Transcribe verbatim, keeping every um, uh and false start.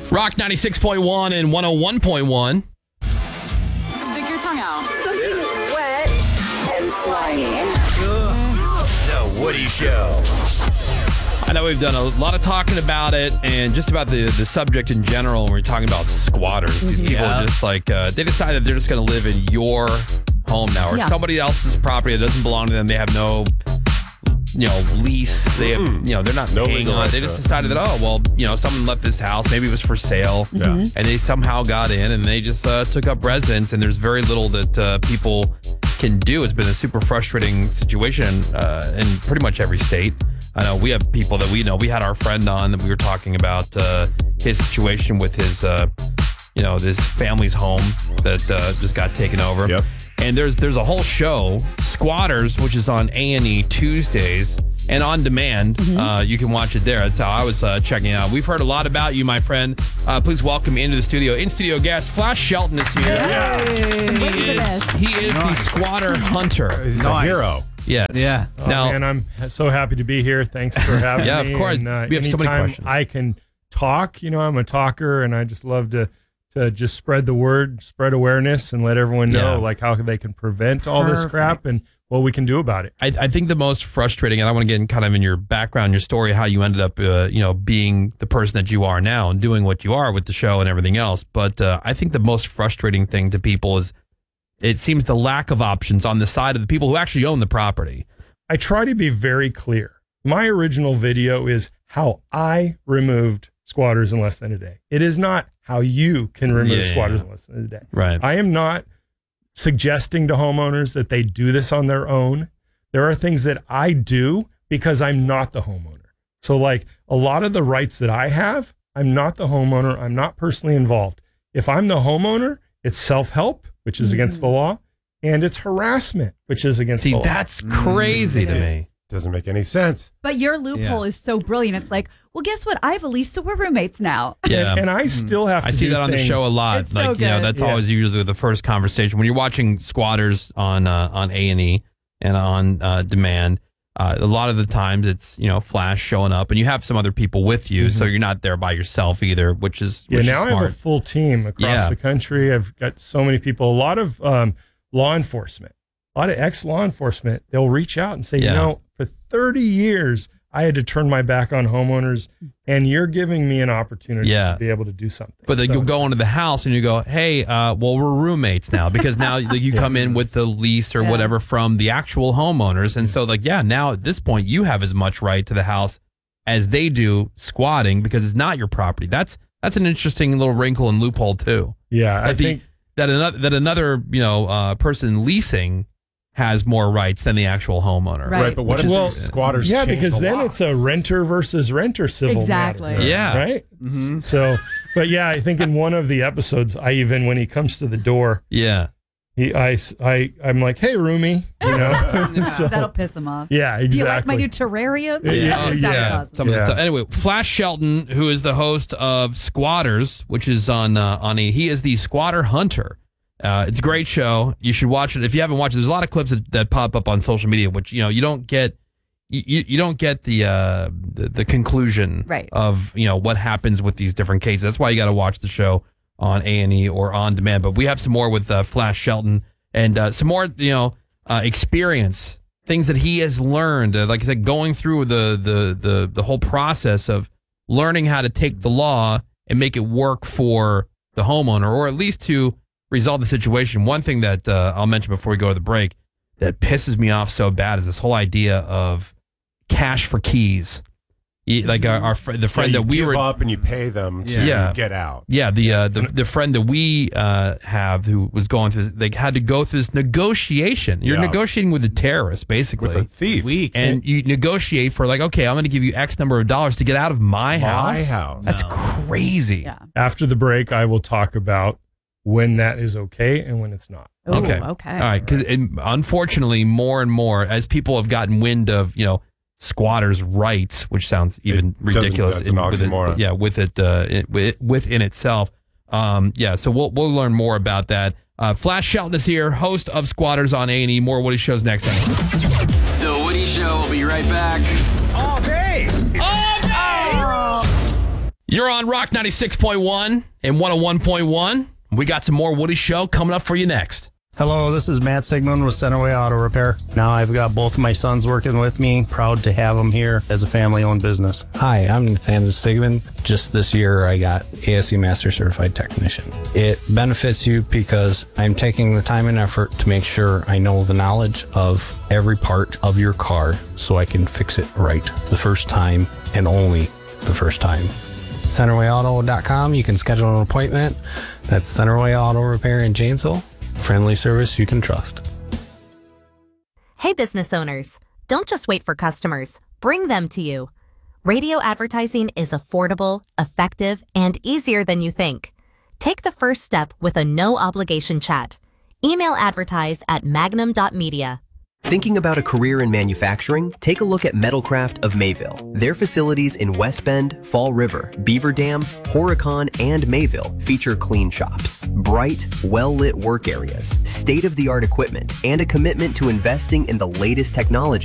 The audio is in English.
Rock ninety-six point one and one oh one point one. Stick your tongue out. Something wet and slimy. The Woody Show. I know we've done a lot of talking about it and just about the, the subject in general when we're talking about squatters. These people Yeah. are just like, uh, they decide that they're just going to live in your home now or Yeah. somebody else's property that doesn't belong to them. They have no, you know, lease. They have, you know, they're not No paying legal on it. rights They to just it. decided that, oh, well, you know, someone left this house. Maybe it was for sale. Yeah. And they somehow got in and they just uh, took up residence. And there's very little that uh, people can do. It's been a super frustrating situation uh, in pretty much every state. I know we have people that we know. We had our friend on that we were talking about uh, his situation with his, uh, you know, this family's home that uh, just got taken over. Yep. And there's there's a whole show, Squatters, which is on A and E Tuesdays and on demand. Uh, you can watch it there. That's how I was uh, checking it out. We've heard a lot about you, my friend. Uh, please welcome into the studio. In studio guest, Flash Shelton is here. He is he is the squatter hunter. He's Nice. a hero. Yes. Yeah. Oh, Now, man, I'm so happy to be here. Thanks for having Yeah, me. of course. And, uh, We have so many anytime questions. I can talk. You know, I'm a talker, and I just love to to just spread the word, spread awareness, and let everyone know Yeah. like how they can prevent all this crap and what we can do about it. I, I think the most frustrating, and I want to get in kind of in your background, your story, how you ended up, uh, you know, being the person that you are now and doing what you are with the show and everything else. But uh, I think the most frustrating thing to people is it seems the lack of options on the side of the people who actually own the property. I try to be very clear. My original video is how I removed squatters in less than a day. It is not how you can remove Yeah. squatters in less than a day. Right. I am not suggesting to homeowners that they do this on their own. There are things that I do because I'm not the homeowner. So like a lot of the rights that I have, I'm not the homeowner. I'm not personally involved. If I'm the homeowner, it's self-help, which is against the law, and it's harassment, which is against See, the law. that's crazy to me. Doesn't make any sense. But your loophole Yeah. is so brilliant. It's like, well, guess what? I have a lease, so we're roommates now. Yeah. And, and I still have to I see do that on the things- show a lot. It's so like, you know, good. that's Yeah. always usually the first conversation when you're watching Squatters on uh, on A and E and on uh, demand. Uh, a lot of the times it's, you know, Flash showing up and you have some other people with you, so you're not there by yourself either, which is Yeah, which now is I smart. have a full team across Yeah. the country. I've got so many people, a lot of um, law enforcement, a lot of ex-law enforcement. They'll reach out and say, Yeah. you know, for thirty years, I had to turn my back on homeowners, and you're giving me an opportunity Yeah. to be able to do something. But then So- you'll go into the house and you go, hey, uh, well, we're roommates now because now like, you come in with the lease or Yeah. whatever from the actual homeowners. And so, like, yeah, now at this point, you have as much right to the house as they do squatting because it's not your property. That's that's an interesting little wrinkle and loophole, too. yeah, I That, the, think that, another, that another, you know, uh, person leasing has more rights than the actual homeowner. Right. Right, but what Which if is- well, these squatters yeah, change because the then laws? it's a renter versus renter civil Exactly. matter, Yeah. right? Mm-hmm. So, but yeah, I think in one of the episodes, I even when he comes to the door, Yeah. he, I, s- I, I'm like, hey, roomie, you know. so, That'll piss him off. yeah, exactly. Do you like my new terrarium? Yeah, yeah, That was yeah. awesome. Some of the Yeah. stuff. Anyway, Flash Shelton, who is the host of Squatters, which is on uh, on a, he is the squatter hunter. Uh, it's a great show. You should watch it if you haven't watched it. There's a lot of clips that, that pop up on social media, which you know you don't get. You, you don't get the, uh, the the conclusion Right. of you know what happens with these different cases. That's why you got to watch the show on A and E or on demand. But we have some more with uh, Flash Shelton and uh, some more you know uh, experience, things that he has learned. Uh, like I said, going through the the the the whole process of learning how to take the law and make it work for the homeowner, or at least to resolve the situation. One thing that uh, I'll mention before we go to the break that pisses me off so bad is this whole idea of cash for keys. Y- Like our, our fr- the friend yeah, that you we give were, up and you pay them to Yeah. get out. yeah, the uh, the the friend that we uh, have who was going through, this, they had to go through this negotiation. You're Yeah. negotiating with a terrorist, basically, With a thief. Weak. and you negotiate for like, okay, I'm going to give you X number of dollars to get out of my house. My house. That's No. crazy. Yeah. After the break, I will talk about when that is okay and when it's not. Ooh, Okay. okay. All right, because unfortunately, more and more as people have gotten wind of, you know, squatters' rights, which sounds even It doesn't- ridiculous. that's an with it- oxymoron. yeah, with it, uh, it with, within itself. Um, yeah, so we'll we'll learn more about that. Uh, Flash Shelton is here, host of Squatters on A and E. More Woody shows next time. The Woody Show will be right back. You You're on Rock ninety-six point one and one oh one point one. We got some more Woody Show coming up for you next. Hello, this is Matt Sigmund with Centerway Auto Repair. Now I've got both of my sons working with me. Proud to have them here as a family-owned business. Hi, I'm Nathaniel Sigmund. Just this year, I got A S E Master Certified Technician. It benefits you because I'm taking the time and effort to make sure I know the knowledge of every part of your car so I can fix it right the first time and only the first time. Centerway Auto dot com, you can schedule an appointment. That's Centerway Auto Repair in Janesville. Friendly service you can trust. Hey, business owners, don't just wait for customers. Bring them to you. Radio advertising is affordable, effective, and easier than you think. Take the first step with a no-obligation chat. Email advertise at magnum dot media. Thinking about a career in manufacturing? Take a look at Metalcraft of Mayville. Their facilities in West Bend, Fall River, Beaver Dam, Horicon, and Mayville feature clean shops, bright, well-lit work areas, state-of-the-art equipment, and a commitment to investing in the latest technology